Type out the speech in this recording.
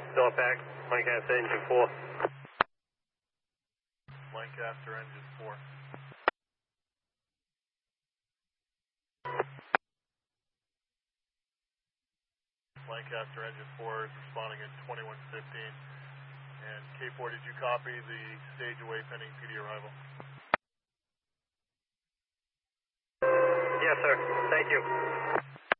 Phillipack, Lancaster engine 4. Lancaster engine 4. Lancaster engine 4 is responding at 2115. And K4, did you copy the stage away pending PD arrival? Yes, sir. Thank you.